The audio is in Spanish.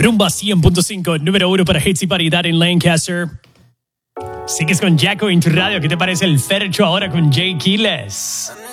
Rumba 100.5, número 1 para hits y paridad en Lancaster. Sigues con Jacko en tu radio. ¿Qué te parece el Fercho ahora con Jay Quiles?